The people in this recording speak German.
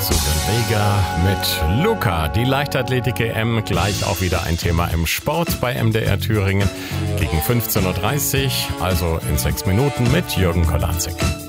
Sudenvega mit Luca. Die Leichtathletik-EM gleich auch wieder ein Thema im Sport bei MDR Thüringen gegen 15.30 Uhr, also in 6 Minuten mit Jürgen Kolarczyk.